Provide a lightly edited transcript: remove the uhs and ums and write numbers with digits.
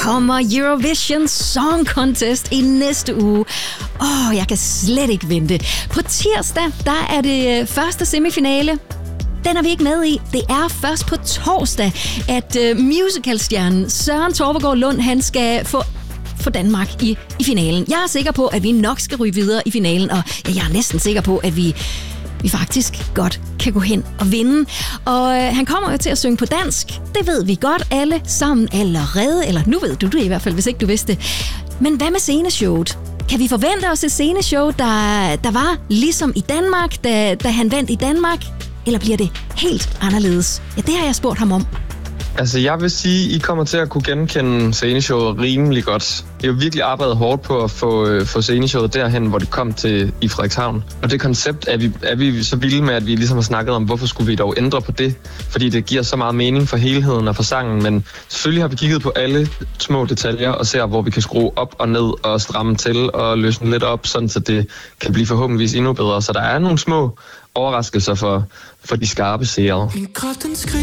kommer Eurovision Song Contest i næste uge. Jeg kan slet ikke vente. På tirsdag, der er det første semifinale. Den er vi ikke med i. Det er først på torsdag, at musicalstjernen Søren Torpegaard Lund, han skal få Danmark i finalen. Jeg er sikker på, at vi nok skal ryge videre i finalen, og jeg er næsten sikker på, at vi faktisk godt kan gå hen og vinde. Og han kommer jo til at synge på dansk. Det ved vi godt alle sammen allerede. Eller nu ved du det i hvert fald, hvis ikke du vidste det. Men hvad med sceneshowet? Kan vi forvente os et sceneshow, der var ligesom i Danmark, da han vandt i Danmark? Eller bliver det helt anderledes? Ja, det har jeg spurgt ham om. Altså, jeg vil sige, I kommer til at kunne genkende sceneshowet rimelig godt. Vi har virkelig arbejdet hårdt på at få sceneshowet derhen, hvor det kom til i Frederikshavn. Og det koncept er vi så vilde med, at vi ligesom har snakket om, hvorfor skulle vi dog ændre på det? Fordi det giver så meget mening for helheden og for sangen. Men selvfølgelig har vi kigget på alle små detaljer og ser, hvor vi kan skrue op og ned og stramme til og løsne lidt op, sådan så det kan blive forhåbentligvis endnu bedre. Så der er nogle små overraskelser for de skarpe seere.